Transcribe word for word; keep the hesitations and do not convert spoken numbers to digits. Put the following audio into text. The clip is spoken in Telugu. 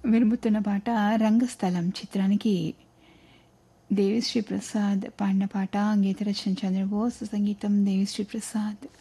వినబోతున్న పాట 'రంగస్థలం' చిత్రానికి దేవిశ్రీ ప్రసాద్ పాడిన పాట. గీత రచన చంద్రబోస్, సంగీతం దేవిశ్రీ ప్రసాద్.